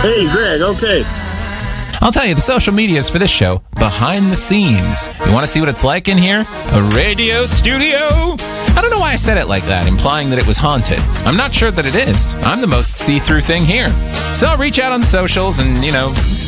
Hey, Greg, okay. I'll tell you, the social medias for this show, behind the scenes. You want to see what it's like in here? A radio studio? I don't know why I said it like that, implying that it was haunted. I'm not sure that it is. I'm the most see-through thing here. So reach out on the socials and,